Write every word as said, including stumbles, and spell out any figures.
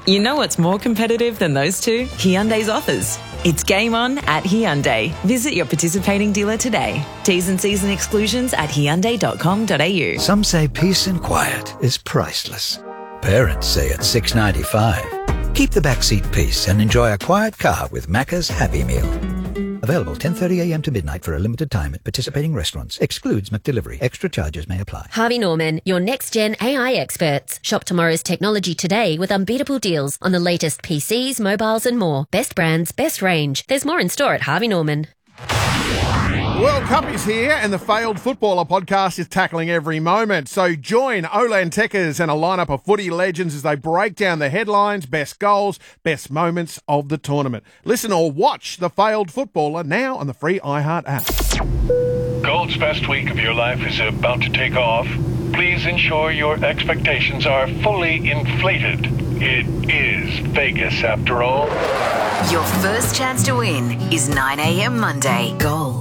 You know what's more competitive than those two? Hyundai's offers. It's game on at Hyundai. Visit your participating dealer today. T's and C's and exclusions at hyundai dot com dot a u. Some say peace and quiet is priceless. Parents say it's six dollars and ninety-five cents. Keep the backseat peace and enjoy a quiet car with Macca's Happy Meal. Available ten thirty a m to midnight for a limited time at participating restaurants. Excludes McDelivery. Extra charges may apply. Harvey Norman, your next-gen A I experts. Shop tomorrow's technology today with unbeatable deals on the latest P Cs, mobiles and more. Best brands, best range. There's more in store at Harvey Norman. World Cup is here and the Failed Footballer podcast is tackling every moment. So join Olan Tekkers and a lineup of footy legends as they break down the headlines, best goals, best moments of the tournament. Listen or watch The Failed Footballer now on the free iHeart app. Gold's best week of your life is about to take off. Please ensure your expectations are fully inflated. It is Vegas after all. Your first chance to win is nine a m Monday. Gold.